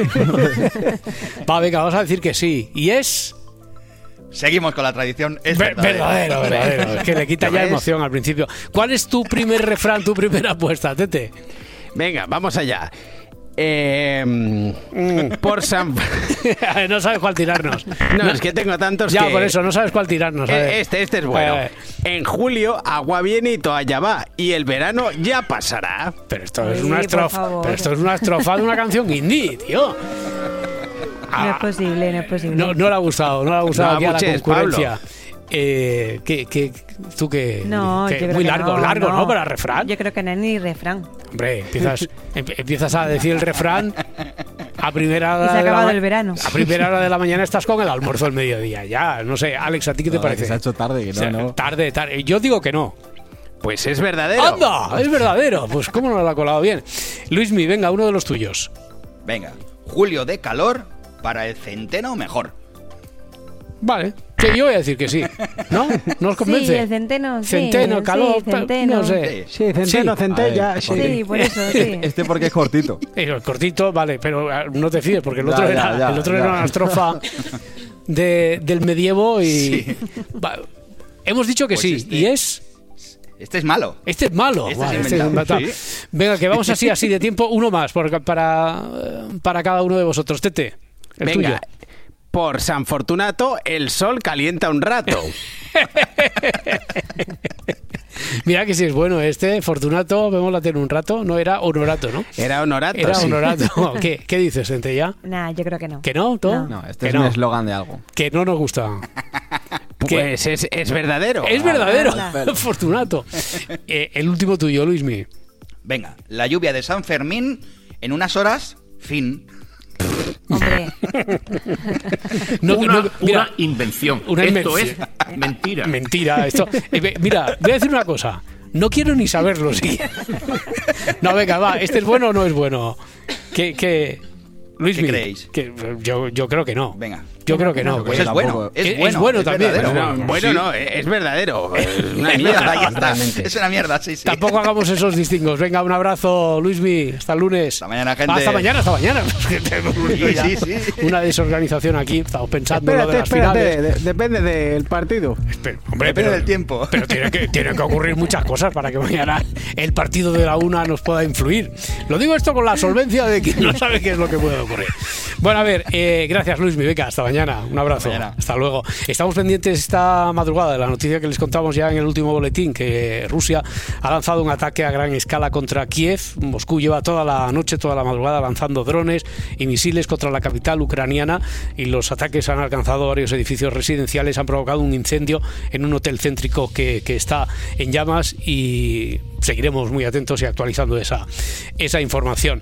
Va, venga, vamos a decir que sí. Y es... Seguimos con la tradición. Es Ver, verdadero. Verdadero, verdadero. Es que le quita ya emoción al principio. ¿Cuál es tu primer refrán, tu primera apuesta, Tete? Venga, vamos allá. Eh, mm, por San... no sabes cuál tirarnos. No, no, es que tengo tantos ya, que... por eso, no sabes cuál tirarnos. Este, este es bueno. Eh. En julio, agua viene y toalla va. Y el verano ya pasará. Pero esto es sí, una estrofa. Pero esto es una estrofa de una canción indie, tío. No es posible, no es posible. No, no le ha gustado, no le ha gustado no, aquí a la concurrencia. Eh, ¿qué, qué, ¿Tú qué? No, qué, yo creo muy que largo, no, largo, ¿no? no. Para refrán. Yo creo que no es ni refrán. Hombre, empiezas, empiezas a decir el refrán a primera hora y se ha acabado de la, el verano. A primera hora de la mañana estás con el almuerzo del mediodía. Ya, no sé, Alex, ¿a ti qué te no, parece? Que se ha hecho tarde, que no, o sea, no. Tarde, tarde. Yo digo que no. Pues es verdadero. ¡Anda! Es verdadero. Pues cómo no lo ha colado bien. Luismi, venga, uno de los tuyos. Venga, julio de calor para el centeno mejor. Vale. Sí, yo voy a decir que sí. ¿No? ¿No os convence? Sí, el centeno, sí. Centeno, calor, sí, centeno. no sé. Sí, centeno, Sí. centella. Ver, Sí. Sí, por eso, sí. Este porque es cortito. El cortito, vale, pero ah, no te fíes, porque el otro, Ya, era, ya, ya, el otro ya. era una estrofa de, del medievo y... Sí. Va, hemos dicho que Pues sí, este- y es... Este es malo. Este es malo. Este Vale, es este es inventado, inventado. sí. Venga, que vamos así, así de tiempo. Uno más por- para, para cada uno de vosotros. Tete, el Venga, tuyo. por San Fortunato, el sol calienta un rato. Mira que si es bueno este, Fortunato, vemos la tiene un rato, no era Honorato, ¿no? Era Honorato, Era sí. Honorato. ¿Qué, qué dices, Centella? Nah, yo creo que no. ¿Que no? ¿Tú? No, este Que es no. un eslogan de algo. Que no nos gusta. Pues es, es verdadero. Es verdadero, Anda. Fortunato. Eh, el último tuyo, Luismi. Venga, la lluvia de San Fermín en unas horas, fin. Hombre, No, una, no, mira, una invención. una Esto invención. es mentira. Mentira, esto. eh, ve- mira, voy a decir una cosa. No quiero ni saberlo, sí. No, venga, va. ¿Este es bueno o no es bueno? ¿Qué, qué, Luis, ¿Qué creéis? Que, yo, yo creo que no. Venga. Yo creo que no. Pues que es bueno, es es bueno, bueno es también. verdadero. No, Bueno, sí. no, es verdadero. Es una Es mierda, verdad, ya está. realmente. Es una mierda, sí, sí. Tampoco hagamos esos distingos. Venga, un abrazo, Luismi. Hasta el lunes. Hasta mañana, gente. Hasta mañana, hasta mañana. Sí, sí, sí. Una desorganización aquí. Estamos pensando en lo de Espérate, las espérate. finales. de- depende del partido. Espera, hombre, Depende pero, del tiempo. pero tiene que, tienen que ocurrir muchas cosas para que mañana el partido de la una nos pueda influir. Lo digo esto con la solvencia de quien no sabe qué es lo que puede ocurrir. Bueno, a ver, eh, gracias Luismi. Venga, hasta mañana. Un abrazo. Hasta mañana. Hasta luego. Estamos pendientes esta madrugada de la noticia que les contamos ya en el último boletín, que Rusia ha lanzado un ataque a gran escala contra Kiev. Moscú lleva toda la noche, toda la madrugada lanzando drones y misiles contra la capital ucraniana, y los ataques han alcanzado varios edificios residenciales, han provocado un incendio en un hotel céntrico que, que está en llamas, y seguiremos muy atentos y actualizando esa, esa información.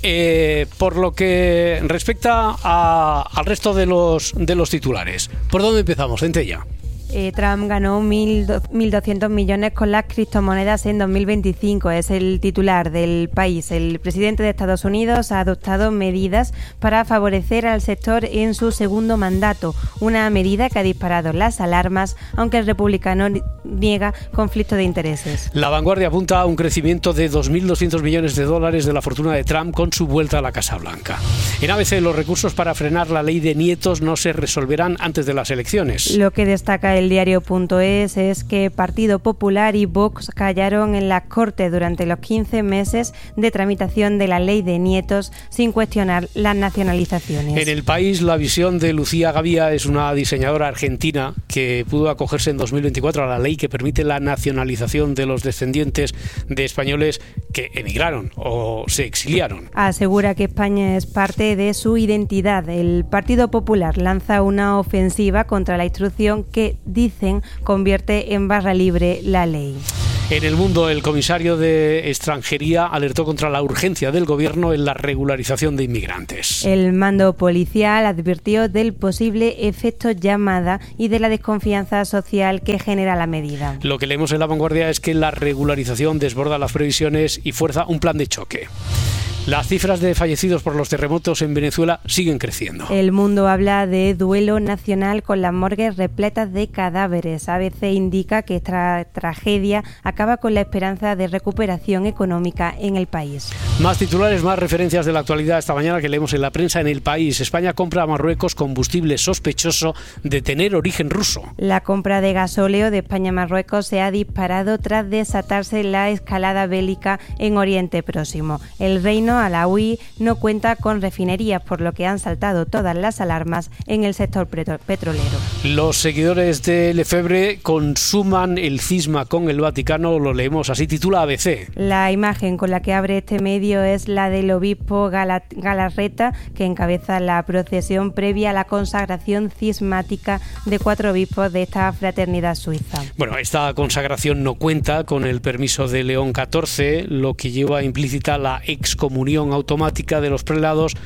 Eh, por lo que respecta a, al resto de los, de los titulares, ¿por dónde empezamos, Centella? eh, Trump ganó mil doscientos millones con las criptomonedas en dos mil veinticinco. Es el titular del país. El presidente de Estados Unidos ha adoptado medidas para favorecer al sector en su segundo mandato. Una medida que ha disparado las alarmas, aunque el republicano niega conflicto de intereses. La Vanguardia apunta a un crecimiento de dos mil doscientos millones de dólares de la fortuna de Trump con su vuelta a la Casa Blanca. En A B C, los recursos para frenar la ley de nietos no se resolverán antes de las elecciones. Lo que destaca el diario.es es que Partido Popular y Vox callaron en las Cortes durante los quince meses de tramitación de la ley de nietos sin cuestionar las nacionalizaciones. En El País, la visión de Lucía Gavía es una diseñadora argentina que pudo acogerse en dos mil veinticuatro a la ley que permite la nacionalización de los descendientes de españoles que emigraron o se exiliaron. Asegura que España es parte de su identidad. El Partido Popular lanza una ofensiva contra la instrucción que, dicen, convierte en barra libre la ley. En El Mundo, el comisario de Extranjería alertó contra la urgencia del gobierno en la regularización de inmigrantes. El mando policial advirtió del posible efecto llamada y de la desconfianza social que genera la medida. Lo que leemos en La Vanguardia es que la regularización desborda las previsiones y fuerza un plan de choque. Las cifras de fallecidos por los terremotos en Venezuela siguen creciendo. El Mundo habla de duelo nacional con las morgues repletas de cadáveres. A B C indica que esta tragedia acaba con la esperanza de recuperación económica en el país. Más titulares, más referencias de la actualidad esta mañana que leemos en la prensa. En El País, España compra a Marruecos combustible sospechoso de tener origen ruso. La compra de gasóleo de España a Marruecos se ha disparado tras desatarse la escalada bélica en Oriente Próximo. El reino alauí no cuenta con refinerías, por lo que han saltado todas las alarmas en el sector petrolero. Los seguidores de Lefebvre consuman el cisma con el Vaticano, lo leemos así, titula A B C. La imagen con la que abre este medio es la del obispo Gala- Galarreta, que encabeza la procesión previa a la consagración cismática de cuatro obispos de esta fraternidad suiza. Bueno, esta consagración no cuenta con el permiso de León catorce, lo que lleva implícita la excomunión automática de los prelados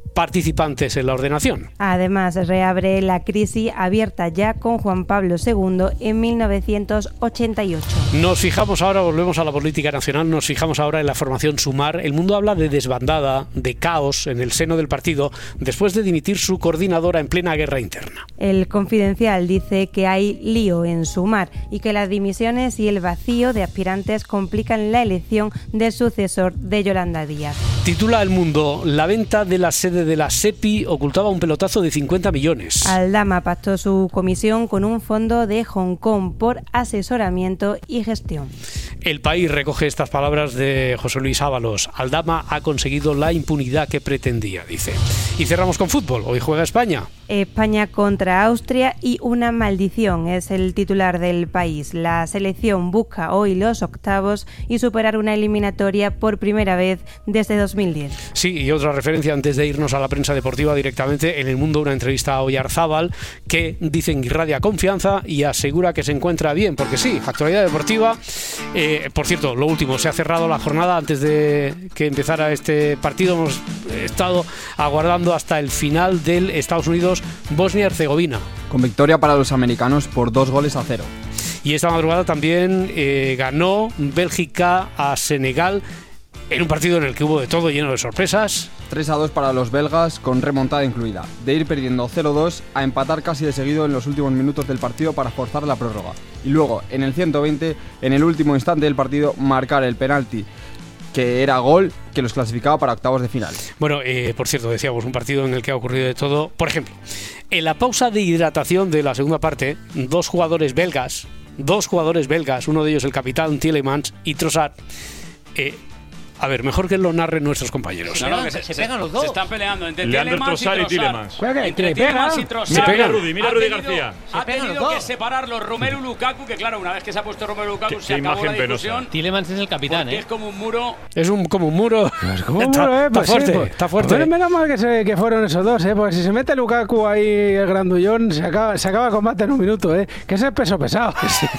participantes en la ordenación. Además, reabre la crisis abierta ya con Juan Pablo segundo en mil novecientos ochenta y ocho. Nos fijamos ahora, volvemos a la política nacional, nos fijamos ahora en la formación Sumar. El Mundo habla de desbandada, de caos en el seno del partido después de dimitir su coordinadora en plena guerra interna. El Confidencial dice que hay lío en Sumar y que las dimisiones y el vacío de aspirantes complican la elección del sucesor de Yolanda Díaz. Titula El Mundo: la venta de la sede de la SEPI ocultaba un pelotazo de cincuenta millones. Aldama pactó su comisión con un fondo de Hong Kong por asesoramiento y gestión. El País recoge estas palabras de José Luis Ábalos. Aldama ha conseguido la impunidad que pretendía, dice. Y cerramos con fútbol. Hoy juega España. España contra Austria y una maldición es el titular del País. La selección busca hoy los octavos y superar una eliminatoria por primera vez desde dos mil diez. Sí, y otra referencia antes de irnos a la prensa deportiva directamente. En El Mundo, una entrevista a Oyarzábal que dicen irradia confianza y asegura que se encuentra bien, porque sí, actualidad deportiva. Eh, por cierto, lo último, se ha cerrado la jornada antes de que empezara este partido. Hemos estado aguardando hasta el final del Estados Unidos Bosnia-Herzegovina. Con victoria para los americanos por dos goles a cero. Y esta madrugada también eh, ganó Bélgica a Senegal en un partido en el que hubo de todo, lleno de sorpresas. tres a dos para los belgas, con remontada incluida. De ir perdiendo cero dos a empatar casi de seguido en los últimos minutos del partido para forzar la prórroga. Y luego, en el ciento veinte, en el último instante del partido, marcar el penalti, que era gol que los clasificaba para octavos de final. Bueno, eh, por cierto, decíamos, un partido en el que ha ocurrido de todo. Por ejemplo, en la pausa de hidratación de la segunda parte, dos jugadores belgas, dos jugadores belgas, uno de ellos el capitán Tielemans y Trossard, eh, a ver, mejor que lo narren nuestros compañeros. No, no, que se, se pegan los dos. Se están peleando entre Tielemans y Tielemans. Entre Tielemans y Trossard. Mira Rudy, mira Rudy García. Ha tenido que separarlos Romelu Lukaku, que claro, una vez que se ha puesto Romelu Lukaku se acabó la discusión. Tielemans es el capitán, ¿eh? Es como un muro. Es un, como un muro. Es como un muro, ¿eh? Pues está fuerte, sí, pues, está fuerte. Pues menos mal que, se, que fueron esos dos, ¿eh? Porque si se mete Lukaku ahí el grandullón, se acaba, se acaba el combate en un minuto, ¿eh? Que ese es peso pesado.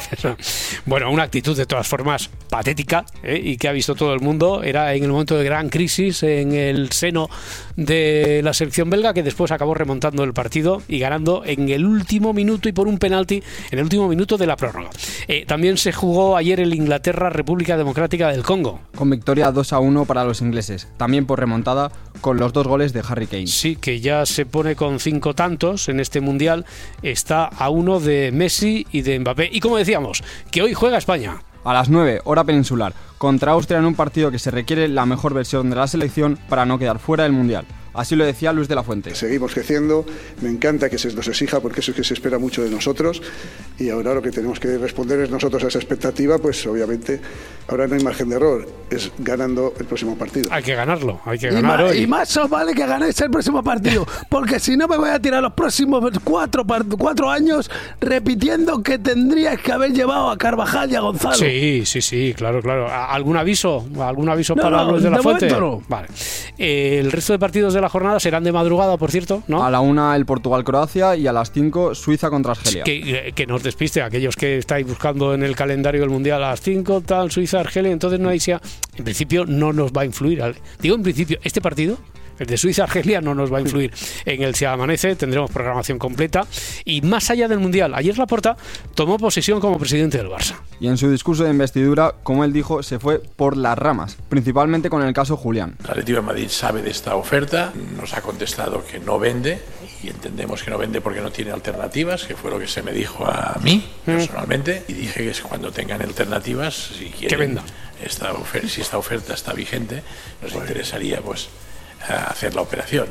Bueno, una actitud de todas formas patética, ¿eh? Y que ha visto todo el mundo. Era en el momento de gran crisis en el seno de la selección belga, que después acabó remontando el partido y ganando en el último minuto y por un penalti en el último minuto de la prórroga. Eh, también se jugó ayer el Inglaterra-República Democrática del Congo. Con victoria dos a uno para los ingleses, también por remontada con los dos goles de Harry Kane. Sí, que ya se pone con cinco tantos en este Mundial, está a uno de Messi y de Mbappé. Y como decíamos, que hoy juega España. A las nueve, hora peninsular, contra Austria en un partido que se requiere la mejor versión de la selección para no quedar fuera del Mundial. Así lo decía Luis de la Fuente. Seguimos creciendo, me encanta que se nos exija porque eso es que se espera mucho de nosotros y ahora lo que tenemos que responder es nosotros a esa expectativa, pues obviamente ahora no hay margen de error, es ganando el próximo partido. Hay que ganarlo, hay que y ganar más, hoy. Y más os vale que ganéis el próximo partido, porque si no me voy a tirar los próximos cuatro, cuatro años repitiendo que tendrías que haber llevado a Carvajal y a Gonzalo. Sí, sí, sí, claro, claro. ¿Algún aviso? ¿Algún aviso no, para no, Luis de la de Fuente? No. Vale. Eh, el resto de partidos de la jornada serán de madrugada, por cierto, ¿no? A la una el Portugal-Croacia y a las cinco Suiza contra Argelia. Que, que nos despiste a aquellos que estáis buscando en el calendario del Mundial a las cinco, tal, Suiza-Argelia, entonces no hay sea, en principio no nos va a influir. Digo, en principio, este partido, el de Suiza-Argelia, no nos va a influir en el Se Amanece, tendremos programación completa. Y más allá del Mundial, ayer Laporta tomó posesión como presidente del Barça. Y en su discurso de investidura, como él dijo, se fue por las ramas, principalmente con el caso Julián. La Atlético de Madrid sabe de esta oferta, nos ha contestado que no vende y entendemos que no vende porque no tiene alternativas, que fue lo que se me dijo a mí personalmente, y dije que cuando tengan alternativas, si quieren, que venda. Esta oferta, si esta oferta está vigente, nos interesaría pues hacer la operación.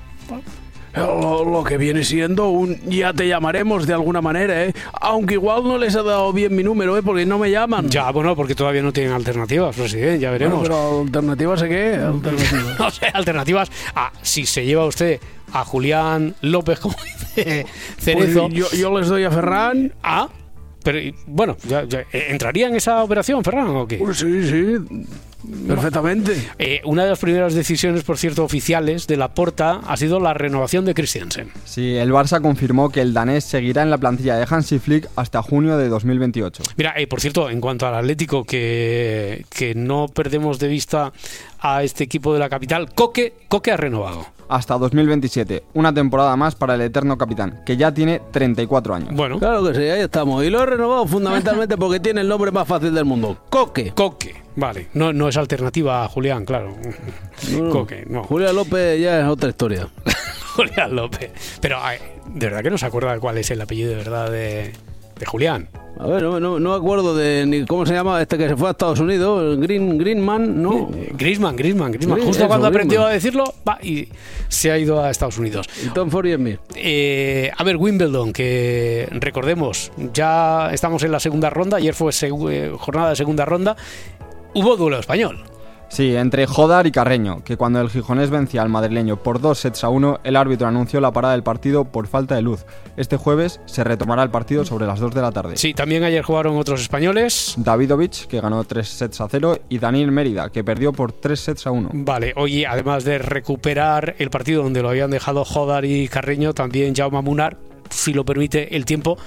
Lo, lo que viene siendo un ya te llamaremos de alguna manera, ¿eh? Aunque igual no les ha dado bien mi número, ¿eh? Porque no me llaman. Ya, bueno, porque todavía no tienen alternativas, presidente, ya veremos. Bueno, pero ¿alternativas a qué? Alternativas. No sé, alternativas a si se lleva usted a Julián López, como dice Cerezo. Pues yo, yo les doy a Ferran. Ah, pero bueno, ya, ya, ¿entraría en esa operación, Ferran, o qué? Pues sí, sí. Perfectamente. Eh, una de las primeras decisiones, por cierto, oficiales de Laporta ha sido la renovación de Christensen. Sí, el Barça confirmó que el danés seguirá en la plantilla de Hansi Flick hasta junio de dos mil veintiocho. Mira, eh, por cierto, en cuanto al Atlético, que, que no perdemos de vista a este equipo de la capital, Coque, Coque ha renovado. hasta dos mil veintisiete. Una temporada más para el eterno capitán, que ya tiene treinta y cuatro años. Bueno. Claro que sí, ahí estamos. Y lo he renovado fundamentalmente porque tiene el nombre más fácil del mundo. Coque. Coque. Vale. No, no es alternativa a Julián, claro. No, Coque, no. Julián López ya es otra historia. Julián López. Pero, ay, de verdad que no se acuerda cuál es el apellido de verdad de, de Julián. A ver, no, no, no me acuerdo de ni cómo se llama este que se fue a Estados Unidos, Green, Greenman, ¿no? Eh, Griezmann, Griezmann, Griezmann. Sí, Justo eso, cuando aprendió Griezmann. a decirlo, va y se ha ido a Estados Unidos. Y Tom Ford y en mí. Eh, a ver, Wimbledon, que recordemos, ya estamos en la segunda ronda, ayer fue seg- eh, jornada de segunda ronda, hubo duelo español. Sí, entre Jodar y Carreño, que cuando el gijonés vencía al madrileño por dos sets a uno, el árbitro anunció la parada del partido por falta de luz. Este jueves se retomará el partido sobre las dos de la tarde. Sí, también ayer jugaron otros españoles. Davidovich, que ganó tres sets a cero, y Daniel Mérida, que perdió por tres sets a uno. Vale, oye, además de recuperar el partido donde lo habían dejado Jodar y Carreño, también Jaume Munar, si lo permite el tiempo,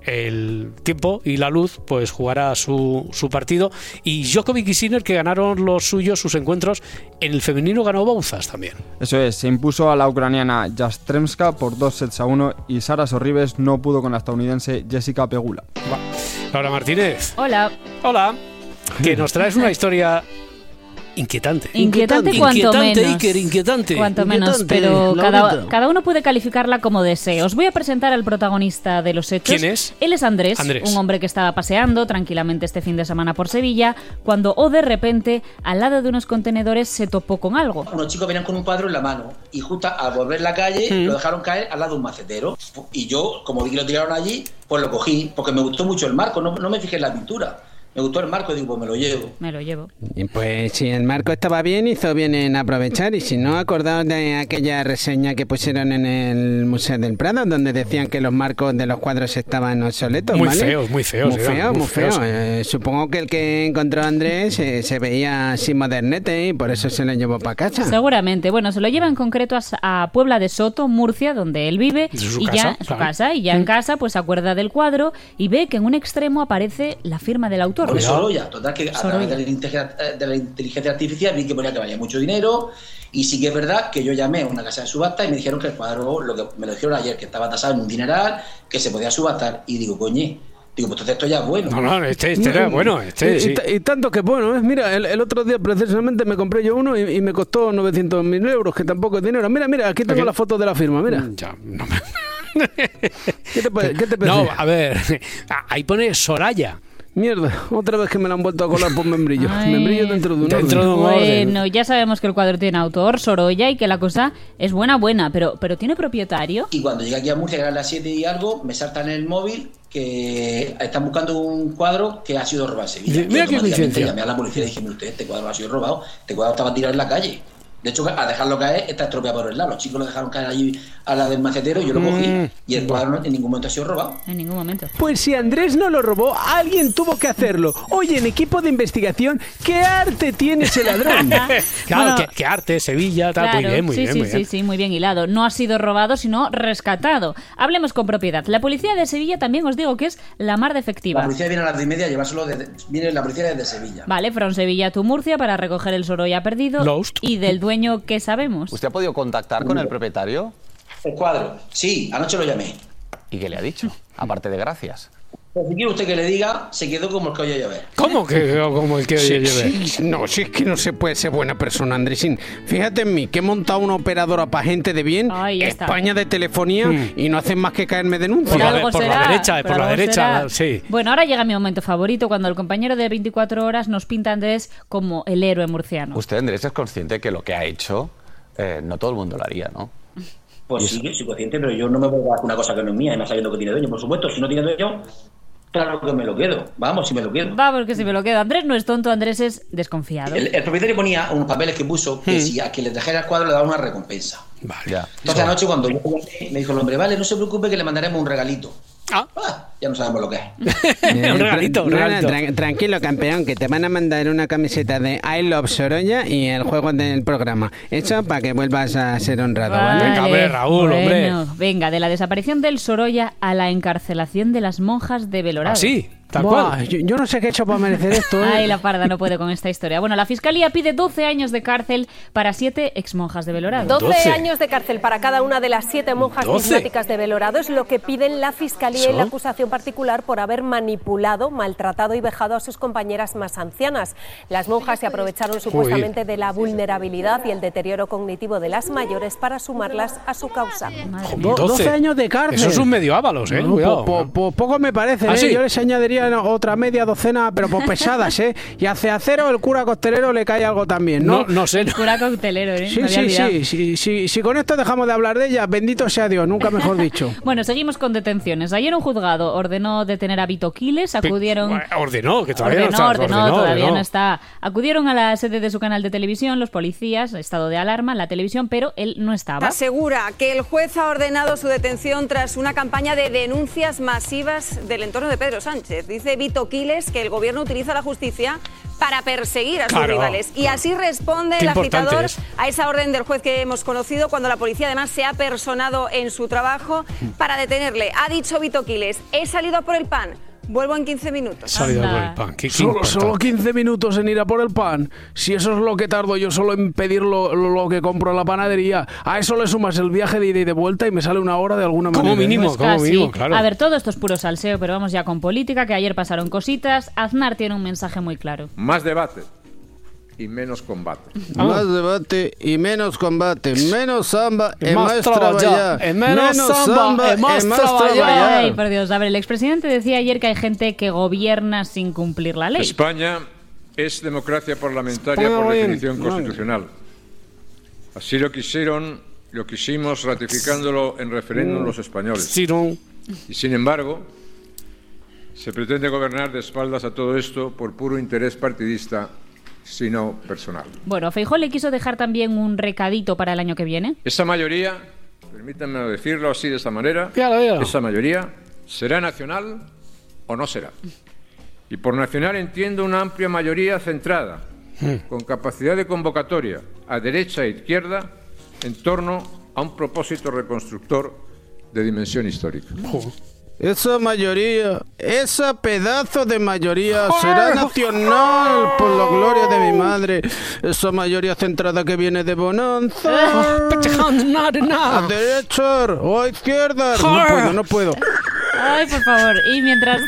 el tiempo y la luz, pues jugará su, su partido. Y Djokovic y Sinner, que ganaron los suyos, sus encuentros. En el femenino ganó Bouzas también. Eso es, se impuso a la ucraniana Yastremska por dos sets a uno y Sara Sorribes no pudo con la estadounidense Jessica Pegula. Va. Laura Martínez. Hola. Hola. Que nos traes una historia inquietante. Inquietante, inquietante cuanto inquietante, menos. Iker, inquietante. Cuanto menos, Inquietante, pero Laurita. cada, cada uno puede calificarla como desee. Os voy a presentar al protagonista de los hechos. ¿Quién es? Él es Andrés, Andrés. un hombre que estaba paseando tranquilamente este fin de semana por Sevilla, cuando o de repente, al lado de unos contenedores, se topó con algo. Unos chicos venían con un cuadro en la mano y justo al volver la calle Mm. lo dejaron caer al lado de un macetero. Y yo, como vi que lo tiraron allí, pues lo cogí, porque me gustó mucho el marco, no, no me fijé en la pintura. Me gustó el marco y digo, pues me lo llevo. Me lo llevo. Y pues si el marco estaba bien, hizo bien en aprovechar. Y si no, acordaos de aquella reseña que pusieron en el Museo del Prado, donde decían que los marcos de los cuadros estaban obsoletos. Muy ¿vale? feos, muy feos, Muy eran feos, muy muy feos. feos. Eh, supongo que el que encontró a Andrés eh, se veía así modernete y por eso se lo llevó para casa. Seguramente. Bueno, se lo lleva en concreto a, a Puebla de Soto, Murcia, donde él vive. De su y casa, ya, su claro. casa, y ya en casa pues se acuerda del cuadro y ve que en un extremo aparece la firma del autor. Por Sorolla, total que a Sorolla. través de la, inteligencia, de la inteligencia artificial vi que ponía que valía mucho dinero y sí que es verdad que yo llamé a una casa de subasta y me dijeron que el cuadro, lo que me lo dijeron ayer, que estaba tasado en un dineral, que se podía subastar y digo, coñe, digo, pues entonces esto ya es bueno. No, no, este, este era bueno, este y, sí. y t- y tanto que bueno, ¿eh? Mira, el, el otro día precisamente me compré yo uno y, y me costó novecientos mil euros, que tampoco es dinero. Mira, mira, aquí tengo Aquí- la foto de la firma, mira. Ya, no ¿Qué te, pa- qué te parece? No, a ver, ahí pone Soraya. Mierda, otra vez que me la han vuelto a colar por membrillo. Ay. Membrillo dentro de un Dentro orden. de un orden. Bueno, ya sabemos que el cuadro tiene autor, Sorolla, y que la cosa es buena, buena, pero, pero ¿tiene propietario? Y cuando llegué aquí a Murcia, que eran las siete y algo, me saltan en el móvil que están buscando un cuadro que ha sido robado en Sevilla. Mira Y qué automáticamente coincidencia. llamé a la policía y dije, mire usted, este cuadro ha sido robado, este cuadro estaba tirado en la calle. De hecho, a dejarlo caer está estropeado por el lado. Los chicos lo dejaron caer allí a la del macetero, yo lo cogí Mm, y el cuadro no- en ningún momento ha sido robado. En ningún momento. Pues si Andrés no lo robó, alguien tuvo que hacerlo. Oye, en equipo de investigación, ¿qué arte tiene ese ladrón? Claro, Bueno, qué, qué arte, Sevilla, tal, muy Claro, bien, muy sí, bien, sí, muy bien. sí, sí, muy bien hilado. No ha sido robado, sino rescatado. Hablemos con propiedad. La policía de Sevilla también os digo que es la mar de La efectiva. policía viene a las diez y media a llevárselo desde, viene la policía desde Sevilla. Vale, from Sevilla to Murcia para recoger el Sorolla perdido. Lost. Y del dueño, ¿qué sabemos? ¿Usted ha podido contactar con el propietario? El cuadro, sí, anoche lo llamé. ¿Y qué le ha dicho? Aparte de gracias. Pues si quiere usted que le diga, se quedó como el que oye llover. ¿Cómo que como el que Sí, oye llover? sí, no, si es que no se puede ser buena persona, Andresín. Fíjate en mí, que he montado una operadora para gente de bien, Ay, ya está. España de telefonía, Mm. y no hacen más que caerme denuncias. Por la, algo por la será, derecha, eh, por por la algo derecha, será. sí. Bueno, ahora llega mi momento favorito, cuando el compañero de veinticuatro horas nos pinta a Andrés como el héroe murciano. Usted, Andrés, es consciente que lo que ha hecho eh, no todo el mundo lo haría, ¿no? Pues sí, que soy consciente, pero yo no me voy a dar una cosa que no es mía, y más sabiendo que tiene dueño, por supuesto. Si no tiene dueño, claro que me lo quedo. Vamos, si me lo quedo. Va, porque si me lo quedo. Andrés no es tonto, Andrés es desconfiado. El, el propietario ponía unos papeles que puso que Hmm. si a quien le trajera el cuadro le daba una recompensa. Vale. Entonces anoche cuando yo me dijo el hombre, vale, no se preocupe que le mandaremos un regalito. Ah. Ya no sabemos lo que es. Eh, Un regalito, un no, no, regalito. tran- tranquilo, campeón, que te van a mandar una camiseta de I Love Sorolla y el juego del programa. Eso para que vuelvas a ser honrado, ¿vale? Venga, hombre, Raúl, hombre. Bueno, venga, de la desaparición del Sorolla a la encarcelación de las monjas de Belorado. ¿Ah, sí? Tal Buah, cual. Yo, yo no sé qué he hecho para merecer esto. ¿eh? Ay, la parda no puede con esta historia. Bueno, la Fiscalía pide doce años de cárcel para siete exmonjas de Belorado. doce años de cárcel para cada una de las siete monjas cismáticas de Belorado es lo que piden la Fiscalía ¿Son? y la acusación particular por haber manipulado, maltratado y vejado a sus compañeras más ancianas. Las monjas se aprovecharon supuestamente de la vulnerabilidad y el deterioro cognitivo de las mayores para sumarlas a su causa. doce años de cárcel. Eso es un medio ábalos, ¿eh? No, Cuidado. po, po, po, poco me parece, ¿Ah, ¿eh? sí? Yo les añadiría otra media docena, pero por pesadas, ¿eh? Y a Ceacero, el cura costelero, le cae algo también, ¿no? No, no sé. No. Cura coctelero, ¿eh? Sí, Me había sí, olvidado. sí, sí, sí. Si con esto dejamos de hablar de ella, bendito sea Dios, nunca mejor dicho. Bueno, seguimos con detenciones. Ayer un juzgado ordenó detener a Vito Quiles, acudieron... Ordenó, que todavía ordenó, no está. Ordenó, ordenó, todavía ordenó. no está. Acudieron a la sede de su canal de televisión los policías, estado de alarma en la televisión, pero él no estaba. Asegura que el juez ha ordenado su detención tras una campaña de denuncias masivas del entorno de Pedro Sánchez. Dice Vito Quiles que el gobierno utiliza la justicia para perseguir a sus Claro, rivales. Y así responde Qué el importante agitador es. a esa orden del juez que hemos conocido cuando la policía además se ha personado en su trabajo para detenerle. Ha dicho Vito Quiles, he salido a por el pan. Vuelvo en quince minutos. Salido por el pan. ¿Qué, qué Solo, importa? solo quince minutos en ir a por el pan. Si eso es lo que tardo yo solo en pedir lo, lo, lo que compro en la panadería, a eso le sumas el viaje de ida y de vuelta y me sale una hora de alguna manera. Como mínimo, Pues como casi. mínimo, claro. A ver, todo esto es puro salseo, pero vamos ya con política, que ayer pasaron cositas. Aznar tiene un mensaje muy claro. Más debate y menos combate. Más debate y menos combate, menos samba Y y más más traballar. traballar. Y menos samba, y más traballar. Ay, por Dios. A ver, el expresidente decía ayer que hay gente que gobierna sin cumplir la ley. España es democracia parlamentaria España por bien. definición constitucional. Así lo quisieron, lo quisimos ratificándolo en referéndum los españoles. Y sin embargo, se pretende gobernar de espaldas a todo esto por puro interés partidista, sino personal. Bueno, Feijóo le quiso dejar también un recadito para el año que viene. Esa mayoría, permítanme decirlo así de esta manera, Fíjalo, fíjalo. esa mayoría será nacional o no será. Y por nacional entiendo una amplia mayoría centrada, con capacidad de convocatoria a derecha e izquierda en torno a un propósito reconstructor de dimensión histórica. Esa mayoría, esa pedazo de mayoría será nacional por la gloria de mi madre. Esa mayoría centrada que viene de bonanza. A derecha o a izquierda. No puedo, no puedo. Ay, por favor. Y mientras...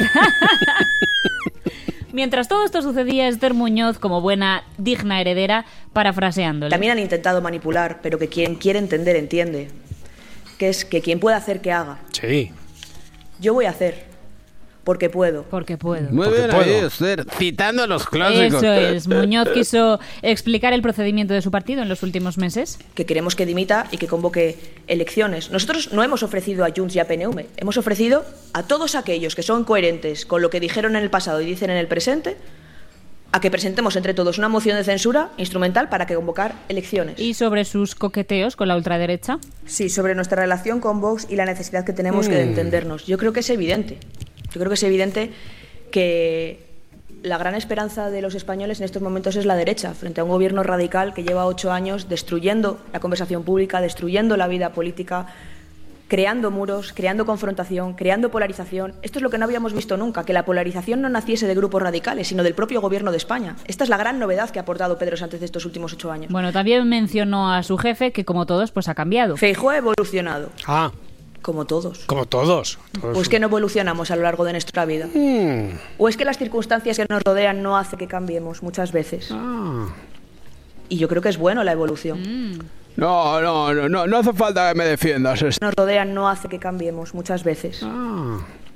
Mientras todo esto sucedía, Esther Muñoz, como buena, digna heredera, parafraseándole. También han intentado manipular, pero que quien quiere entender, entiende. Que es que quien pueda hacer, que haga. Sí. Yo voy a hacer, porque puedo. Porque puedo. Muy bien ahí, Esther, citando a los clásicos. Eso es. Muñoz quiso explicar el procedimiento de su partido en los últimos meses. Que queremos que dimita y que convoque elecciones. Nosotros no hemos ofrecido a Junts y a P N V, hemos ofrecido a todos aquellos que son coherentes con lo que dijeron en el pasado y dicen en el presente, a que presentemos entre todos una moción de censura instrumental para que convocar elecciones. ¿Y sobre sus coqueteos con la ultraderecha? Sí, sobre nuestra relación con Vox y la necesidad que tenemos mm. de entendernos. Yo creo que es evidente. Yo creo que es evidente que la gran esperanza de los españoles en estos momentos es la derecha, frente a un gobierno radical que lleva ocho años destruyendo la conversación pública, destruyendo la vida política, creando muros, creando confrontación, creando polarización. Esto es lo que no habíamos visto nunca, que la polarización no naciese de grupos radicales, sino del propio gobierno de España. Esta es la gran novedad que ha aportado Pedro Sánchez estos últimos ocho años. Bueno, también mencionó a su jefe, que como todos, pues ha cambiado. Feijóo ha evolucionado. Ah. Como todos. Como todos. todos. Pues que no evolucionamos a lo largo de nuestra vida. Mm. O es que las circunstancias que nos rodean no hacen que cambiemos muchas veces. Ah. Y yo creo que es bueno la evolución. Mm. No, no, no, no, no hace falta que me defiendas. Nos rodean no hace que cambiemos muchas veces. Ah.